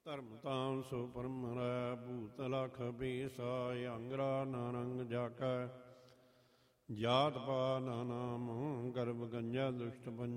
ਧਰਮ ਤਾਮ ਸੋ ਪਰਮ ਰੈ ਭੂਤ ਲਖ ਬੀਸਾਇ ਅੰਗਰਾ ਨਾਰੰਗ ਜਾਕੈ ਜਾਤ ਪਾ ਨਾ ਨਾਮ ਗਰਭ ਗੰਜਾ ਦੁਸ਼ਟ